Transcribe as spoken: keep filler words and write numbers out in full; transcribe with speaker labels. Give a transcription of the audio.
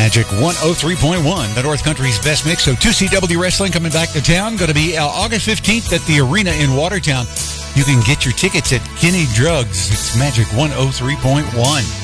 Speaker 1: Magic one oh three point one, the North Country's best mix. So two C W Wrestling coming back to town. Going to be uh, August fifteenth at the Arena in Watertown. You can get your tickets at Kenny Drugs. It's Magic one oh three point one.